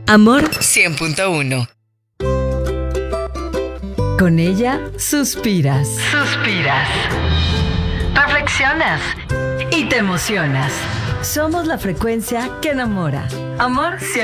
Amor 100.1. Con ella suspiras. Reflexionas y te emocionas. Somos la frecuencia que enamora. Amor 100.1.